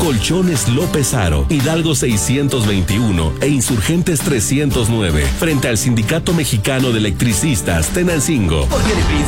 Colchones López Aro, Hidalgo 621 e Insurgentes 309, frente al Sindicato Mexicano de Electricistas Tenancingo. Porque eres bien